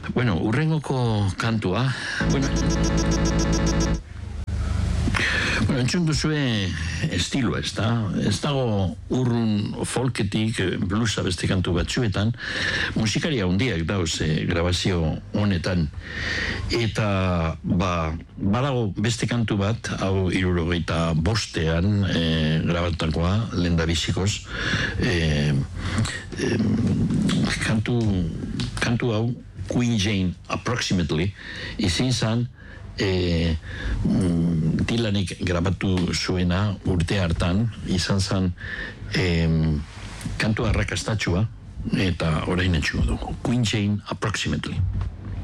Bueno, urrengoko kantua. Bueno, entzun duzue estiloa, ez da? Ez dago urrun folketik bluesa beste kantu batzuetan, musikaria handiak dauz grabazio honetan. Eta, badago beste kantu bat, hau 75ean grabatakoa, lehendabizikoz, kantu hau, Queen Jane, Approximately, izin zan, Dylanik grabatu zuena urte hartan, izan zen kantu arrakastatxua, eta orain etxuko dugu. Queen Jane, Approximately.